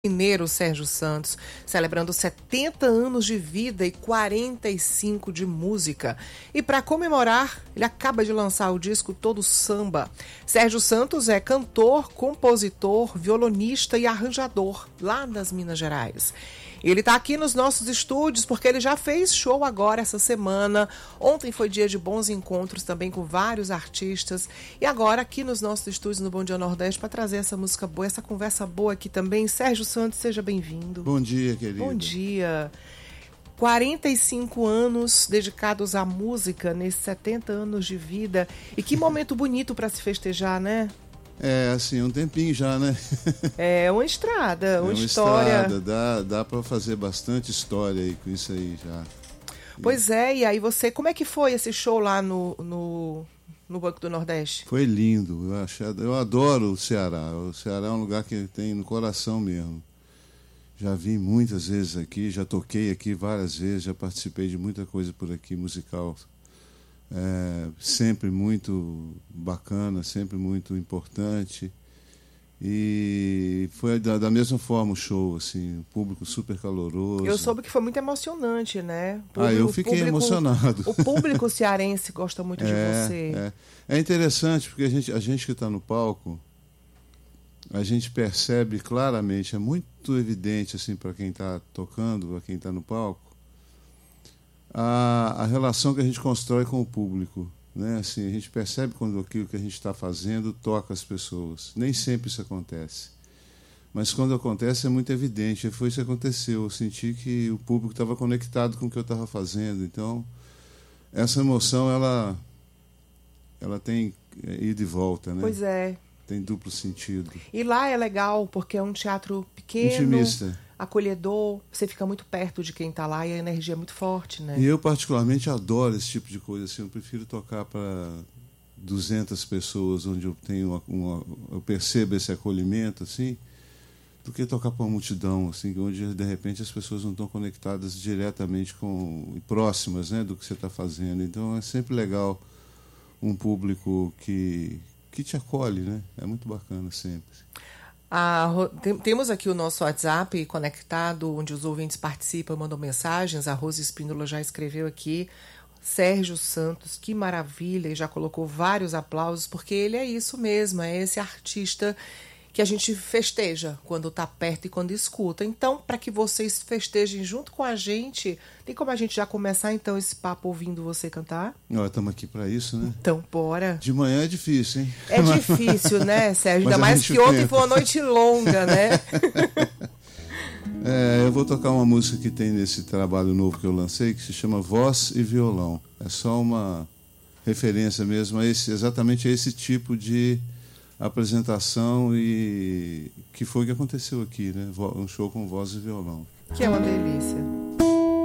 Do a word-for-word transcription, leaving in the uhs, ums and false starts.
Mineiro Sérgio Santos, celebrando setenta anos de vida e quarenta e cinco de música. E para comemorar, ele acaba de lançar o disco Todo Samba. Sérgio Santos é cantor, compositor, violonista e arranjador lá das Minas Gerais. Ele está aqui nos nossos estúdios porque ele já fez show agora essa semana. Ontem foi dia de bons encontros também com vários artistas. E agora aqui nos nossos estúdios no Bom Dia Nordeste para trazer essa música boa, essa conversa boa aqui também. Sérgio Santos, seja bem-vindo. Bom dia, querida. Bom dia. quarenta e cinco anos dedicados à música nesses setenta anos de vida. E que momento bonito para se festejar, né? É, assim, um tempinho já, né? É uma estrada, uma, é uma história. Estrada, dá, dá para fazer bastante história aí com isso aí já. Pois é, e aí você, como é que foi esse show lá no, no, no Banco do Nordeste? Foi lindo, eu, achei, eu adoro o Ceará. O Ceará é um lugar que tem no coração mesmo. Já vim muitas vezes aqui, já toquei aqui várias vezes, já participei de muita coisa por aqui, musical. É, sempre muito bacana, sempre muito importante. E foi da, da mesma forma o show, assim, o público super caloroso. Eu soube que foi muito emocionante, né? Público, ah, eu fiquei público, emocionado. O público cearense gosta muito é, de você. É. é interessante porque a gente, a gente que está no palco, a gente percebe claramente, é muito evidente assim, para quem está tocando, para quem está no palco, A, a relação que a gente constrói com o público, né? Assim, a gente percebe quando aquilo que a gente está fazendo toca as pessoas. Nem sempre isso acontece, mas quando acontece é muito evidente. E foi isso que aconteceu. Eu senti que o público estava conectado com o que eu estava fazendo. Então, essa emoção ela, ela tem ida e volta, né? Pois é. Tem duplo sentido. E lá é legal porque é um teatro pequeno, intimista, acolhedor, você fica muito perto de quem está lá e a energia é muito forte, né? E eu particularmente adoro esse tipo de coisa, assim, eu prefiro tocar para duzentas pessoas, onde eu tenho uma, uma, eu percebo esse acolhimento, assim, do que tocar para uma multidão, assim, onde de repente as pessoas não estão conectadas diretamente com, próximas, né, do que você está fazendo. Então é sempre legal um público que, que te acolhe, né? É muito bacana sempre. Ah, tem, temos aqui o nosso WhatsApp conectado, onde os ouvintes participam, mandam mensagens. A Rose Espíndola já escreveu aqui. Sérgio Santos, que maravilha, e já colocou vários aplausos, porque ele é isso mesmo, é esse artista que a gente festeja quando está perto e quando escuta. Então, para que vocês festejem junto com a gente, tem como a gente já começar então esse papo ouvindo você cantar? Nós estamos aqui para isso, né? Então, bora. De manhã é difícil, hein? É difícil, né, Sérgio? Ainda mais que ontem foi uma noite longa, né? É, eu vou tocar uma música que tem nesse trabalho novo que eu lancei, que se chama Voz e Violão. É só uma referência mesmo a esse, exatamente a esse tipo de apresentação, e que foi o que aconteceu aqui, né? Um show com voz e violão. Que é uma delícia.